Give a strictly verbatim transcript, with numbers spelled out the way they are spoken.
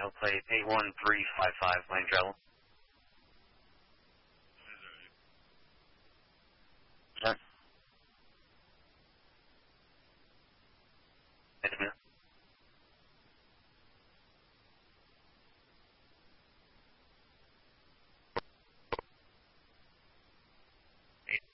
mail plate eight one three five five, lane travel.